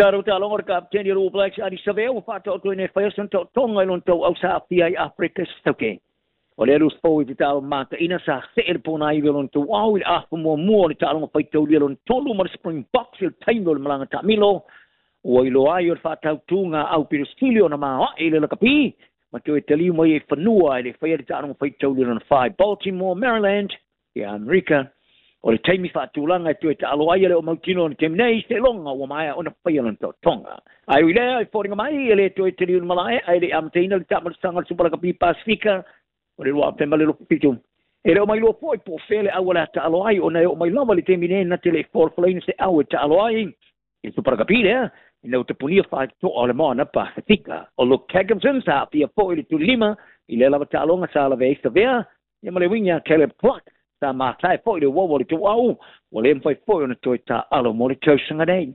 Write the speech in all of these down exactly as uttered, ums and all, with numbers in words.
Daro ta along ka ten year old blacks adi saveo fa to to ne first to tonga lon to au sa pi Africa stoke. O le lus po i ta ma ka ina sa se po na i lon to wow il af mo mo ni ta along pa to lon tolu mar spring box il time lon malanga ta milo. O ilo ai o fa ta tunga au pi stilio na ma o ile la kapi. Ma to itali mo e fanua ile fa ta along pa to lon five Baltimore Maryland ya America. O le taimi whaatulanga tu e ta aloa ia le o mautino ni temnei se longa o mai o na whaialan tau tonga. Ai ui lea, ai whoringa mai, e le tu e te riun malae, ai le amteina le tamar sanga supala ka pi Pasifika, o le rua pe male lo pitu. E le o mai lo foi po fele au la ta aloa ai, o na o mai lava le temine na te le forflain se au e ta aloa ai, e supala ka pi lea, e na o te punia wha to o le moa na Pasifika. O lo Kagamson sa pia po i le tu lima, i le lava ta alonga sa la veista vea, e male winga Caleb Clark. Ta ma tai foi le wo le tu au o le foi foi ona toita alo mo le tausinga nei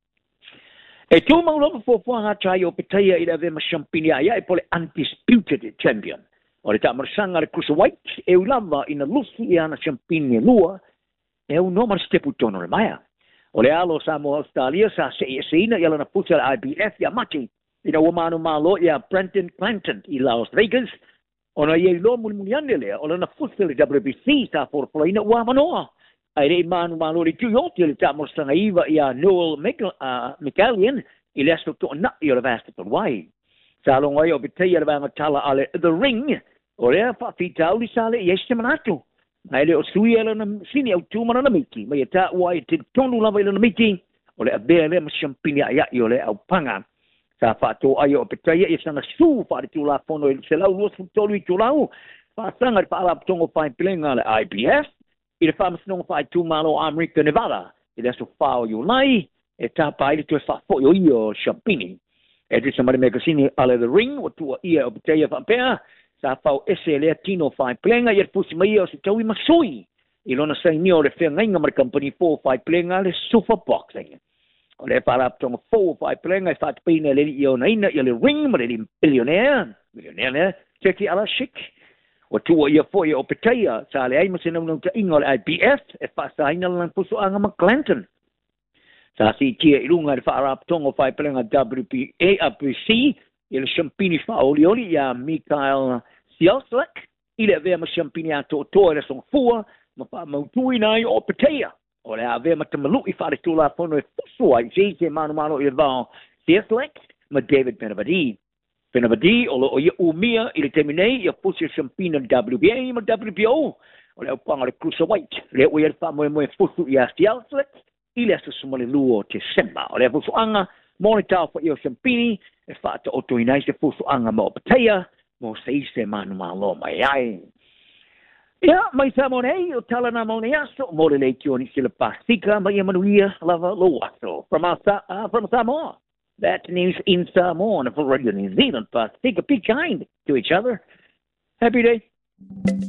e tu mau lo fo fo nga trai o petia i le ma champignon ia e pole undisputed champion o le ta marsanga le cruiserweight e ulava ina Luciana champignon lua e un nome stepu tono le maia o le alo sa mo Australia sa se se ina ia na puta I B F ya mati ina o manu malo ia Brenton Clanton i Las Vegas. Ona ye lo mun muniane le ona na futsal W B C sa for plaina wa manoa ai re man manu le tu yoti le ta mosanga iva ia Noel Micalian i le sto to na i le vast to wai sa lo ngai o bitaya le banga tala ale the ring o le fa fita uli sale yes manatu ai le o sui ele na sini au tu mana na miki mai ta wai te tonu lava ile na miki o le abele ma champignon ia i le au panga sa fa to ayo petaya e sana su fa tu la fono il se la lu su to lu tu la fa sanga pa la tongo fa plenga le I B F il fa msno fa tu malo America Nevada il aso fa yo lai e ta pa il tu fa fo yo io champini e di somebody magazine ale the ring o tu ia o petaya fa pea sa fa ese le tino fa plenga ye pusi mai o se tu i masui il ona sai ni o le fe ngai ngamar company four fa plenga le super boxing. O le para tonga four five plenga fa pina le io na ina le ring ma le billionaire millionaire ne cheki ala chic o tu ia foi o petaya sa le ai masina no ta ingol I B F e fa sa ina lan puso anga ma Clinton sa si tia ilunga le para tonga five plenga W B A W C il champini fa oli oli ya Michael Sielslek ile ve ma champini to to le son four ma fa ma tu ina o petaya o le ave ma tamalu i fare tu la fono e fuso ai jeje mano mano il va Sielslek ma David Benavadi Benavadi o lo ia umia i le terminei ia fuso champina W B A ma W B O o le panga le cruiserweight le o ia fa mo mo fuso ia Sielslek i le aso sumale luo te semba o le fuso anga monita fo io champini e fa to auto inai se fuso anga mo petea mo sei se mano malo mai ai. Ia, mai sa monei, o tala na monei aso, mo le leitio ni sila Pasifika, mai manuia lava lo aso. From, uh, from Samoa. That news in Samoa, for Radio New Zealand, Pasifika, be kind to each other. Happy day.